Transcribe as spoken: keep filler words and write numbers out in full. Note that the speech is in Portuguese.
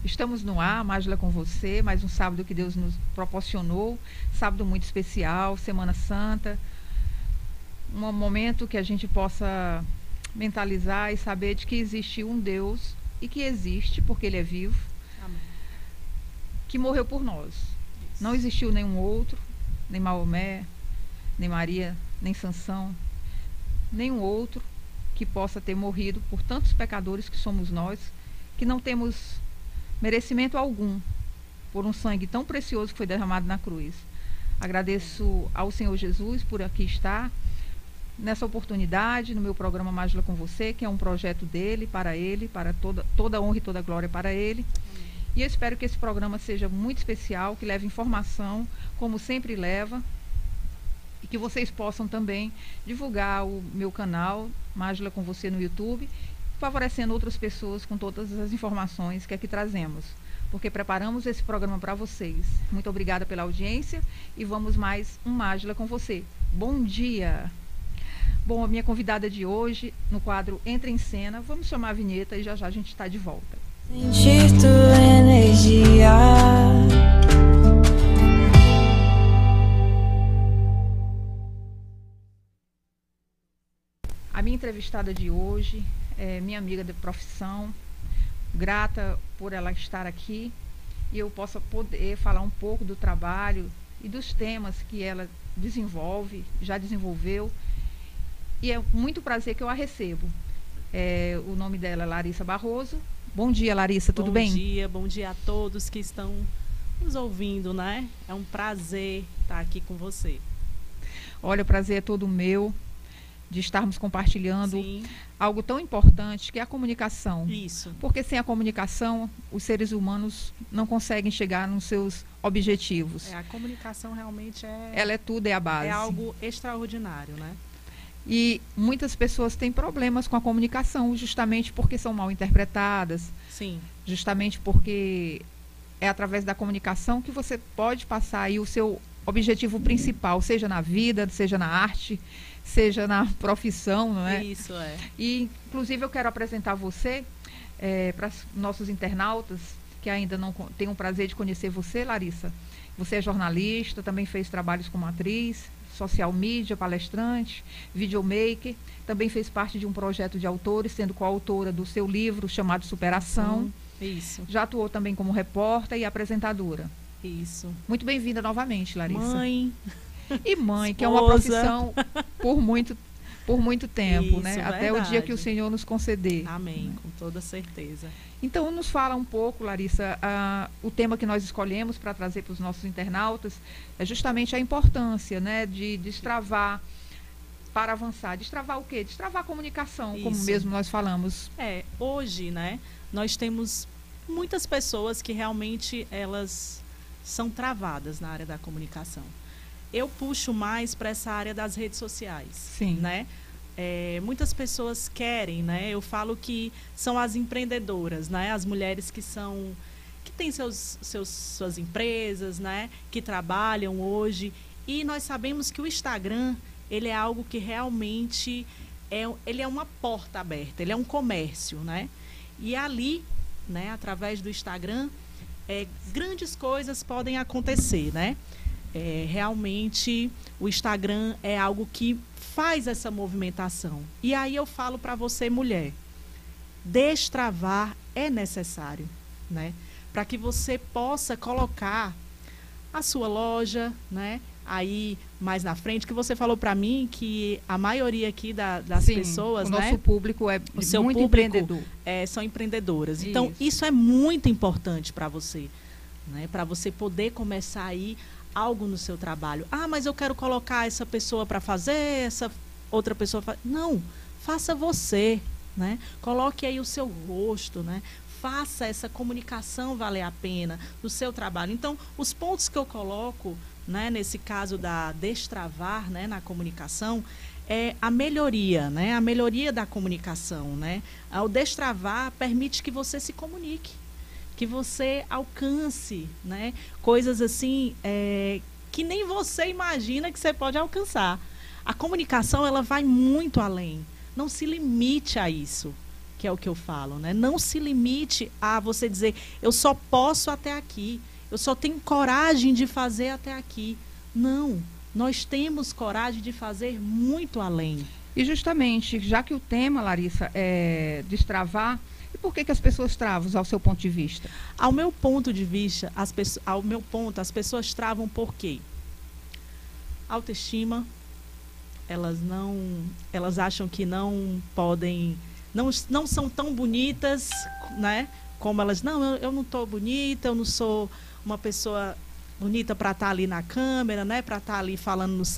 Estamos no ar, Mágila com você, mais um sábado que Deus nos proporcionou, sábado muito especial, Semana Santa, um momento que a gente possa mentalizar e saber de que existe um Deus e que existe, porque Ele é vivo, Amém. Que morreu por nós. Isso. Não existiu nenhum outro, nem Maomé, nem Maria, nem Sansão, nenhum outro que possa ter morrido por tantos pecadores que somos nós, que não temos merecimento algum por um sangue tão precioso que foi derramado na cruz. Agradeço ao Senhor Jesus por aqui estar, nessa oportunidade, no meu programa Mágila com você, que é um projeto dele, para ele, para toda, toda honra e toda glória para ele. Amém. E eu espero que esse programa seja muito especial, que leve informação, como sempre leva, e que vocês possam também divulgar o meu canal, Mágila com você, no YouTube, favorecendo outras pessoas com todas as informações que aqui trazemos, porque preparamos esse programa para vocês. Muito obrigada pela audiência e vamos mais um Mágila com você. Bom dia! Bom, a minha convidada de hoje, no quadro Entra em Cena, vamos chamar a vinheta e já já a gente está de volta. Sentir tua energia. A minha entrevistada de hoje é minha amiga de profissão, grata por ela estar aqui e eu possa poder falar um pouco do trabalho e dos temas que ela desenvolve, já desenvolveu, e é muito prazer que eu a recebo. É, o nome dela é Larissa Barroso. Bom dia, Larissa, tudo bom bem? Bom dia, bom dia a todos que estão nos ouvindo, né? É um prazer estar aqui com você. Olha, o prazer é todo meu de estarmos compartilhando Sim. algo tão importante que é a comunicação. Isso. Porque sem a comunicação, os seres humanos não conseguem chegar nos seus objetivos. É, a comunicação realmente é... Ela é tudo, é a base. É algo extraordinário, né? E muitas pessoas têm problemas com a comunicação, justamente porque são mal interpretadas. Sim. Justamente porque é através da comunicação que você pode passar aí o seu objetivo principal, seja na vida, seja na arte, seja na profissão, não é? Isso, é. E, inclusive, eu quero apresentar você é, para nossos internautas que ainda não têm o prazer de conhecer você, Larissa. Você é jornalista, também fez trabalhos como atriz, social media, palestrante, videomaker, também fez parte de um projeto de autores, sendo coautora do seu livro chamado Superação. Hum, isso. Já atuou também como repórter e apresentadora. Isso. Muito bem-vinda novamente, Larissa. Mãe. E mãe, Esposa. que é uma profissão por muito, por muito tempo, Isso, né? verdade. Até o dia que o Senhor nos conceder. Amém, com toda certeza. Então, nos fala um pouco, Larissa, uh, o tema que nós escolhemos para trazer para os nossos internautas é justamente a importância, né, de destravar para avançar. Destravar o quê? Destravar a comunicação, Isso. como mesmo nós falamos. É, hoje, né, nós temos muitas pessoas que realmente elas são travadas na área da comunicação. Eu puxo mais para essa área das redes sociais. Sim. Né? É, muitas pessoas querem, né? Eu falo que são as empreendedoras, né? As mulheres que são, que têm seus, seus, suas empresas, né? Que trabalham hoje. E nós sabemos que o Instagram, ele é algo que realmente é, ele é uma porta aberta, ele é um comércio, né? E ali, né? Através do Instagram, é, grandes coisas podem acontecer, né? É, realmente o Instagram é algo que faz essa movimentação. E aí eu falo para você, mulher, destravar é necessário, né? Para que você possa colocar a sua loja, né? Aí mais na frente, que você falou para mim que a maioria aqui da, das Sim, pessoas, o né? nosso público é o seu muito público, empreendedor. É, são empreendedoras. Isso. Então isso é muito importante para você, né? Para você poder começar aí algo no seu trabalho. Ah, mas eu quero colocar essa pessoa para fazer, essa outra pessoa fa... Não, faça você, né? Coloque aí o seu rosto, né? Faça essa comunicação valer a pena no seu trabalho. Então, os pontos que eu coloco, né, nesse caso da destravar, né, na comunicação, é a melhoria, né? A melhoria da comunicação, né? O destravar permite que você se comunique, que você alcance, né, coisas assim é, que nem você imagina que você pode alcançar. A comunicação, ela vai muito além. Não se limite a isso. que é o que eu falo, né? Não se limite a você dizer, eu só posso até aqui, eu só tenho coragem de fazer até aqui. Não, nós temos coragem de fazer muito além. E justamente, já que o tema, Larissa, é destravar, e por que que as pessoas travam, ao seu ponto de vista? Ao meu ponto de vista, as pessoas, ao meu ponto, as pessoas travam por quê? Autoestima, elas não, elas acham que não podem, não, não são tão bonitas, né? Como elas, não, eu, eu não estou bonita, eu não sou uma pessoa bonita para estar ali na câmera, né? Para estar ali falando no